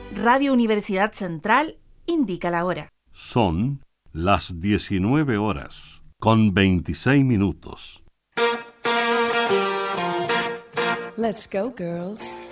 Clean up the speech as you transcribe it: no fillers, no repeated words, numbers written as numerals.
Radio Universidad Central indica la hora. Son las 19 horas, con 26 minutos. Let's go, girls.